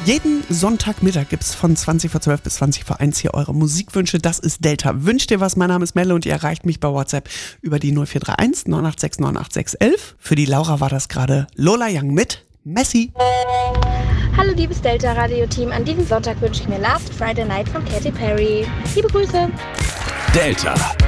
Jeden Sonntagmittag gibt's von 20 vor 12 bis 20 vor 1 hier eure Musikwünsche. Das ist Delta. Wünscht ihr was? Mein Name ist Melle und ihr erreicht mich bei WhatsApp über die 0431 986 986 11. Für die Laura war das gerade Lola Young mit Messi. Hallo liebes Delta-Radio-Team, an diesem Sonntag wünsche ich mir Last Friday Night von Katy Perry. Liebe Grüße. Delta.